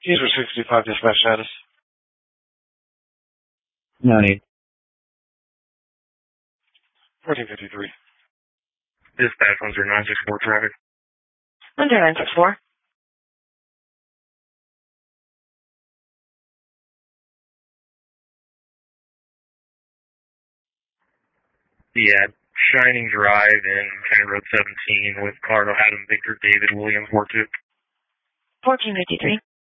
Keys for 65 dispatch status. No need. 1453. Dispatch 10964 traffic. 10964. Yeah, Shining Drive in County Road 17 with Cardo Adam Victor David Williams Ward 2. 1453.